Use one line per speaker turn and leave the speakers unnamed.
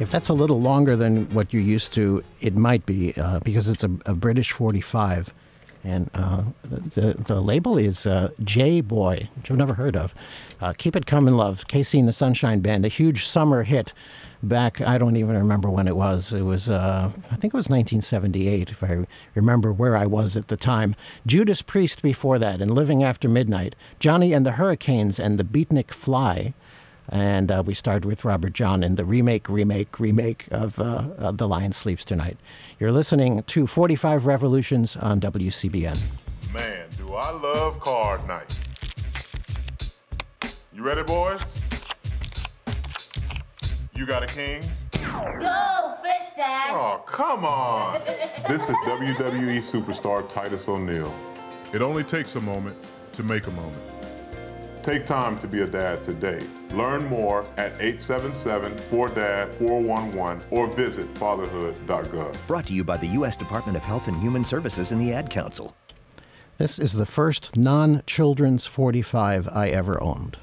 If that's a little longer than what you're used to, it might be because it's a British 45. And the label is J-Boy, which I've never heard of. Keep It Comin' Love, KC and the Sunshine Band, a huge summer hit back, I don't even remember when it was. It was, I think it was 1978, if I remember where I was at the time. Judas Priest before that, and Living After Midnight. Johnny and the Hurricanes and the Beatnik Fly. And we started with Robert John in the remake of The Lion Sleeps Tonight. You're listening to 45 Revolutions on WCBN.
Man, do I love card night. You ready, boys? You got a king?
Go, fish dad!
Oh, come on. This is WWE superstar Titus O'Neil. It only takes a moment to make a moment. Take time to be a dad today. Learn more at 877-4DAD-411 or visit fatherhood.gov.
Brought to you by the U.S. Department of Health and Human Services and the Ad Council.
This is the first non-children's 45 I ever owned.